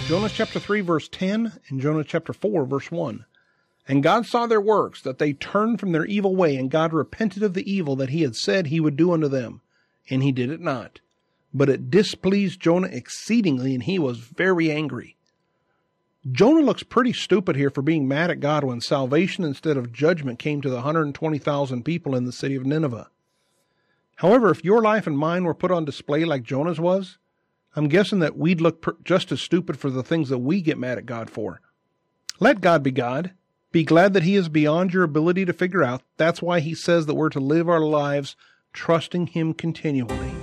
Jonah chapter 3, verse 10, and Jonah chapter 4, verse 1. And God saw their works, that they turned from their evil way, and God repented of the evil that he had said he would do unto them. And he did it not. But it displeased Jonah exceedingly, and he was very angry. Jonah looks pretty stupid here for being mad at God when salvation instead of judgment came to the 120,000 people in the city of Nineveh. However, if your life and mine were put on display like Jonah's was, I'm guessing that we'd look just as stupid for the things that we get mad at God for. Let God be God. Be glad that he is beyond your ability to figure out. That's why he says that we're to live our lives trusting him continually.